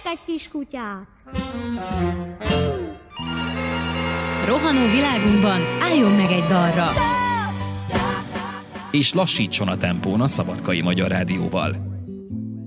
egy kis kutyát. Rohanó világunkban álljon meg egy dalra. És lassítson a tempón a Szabadkai Magyar Rádióval.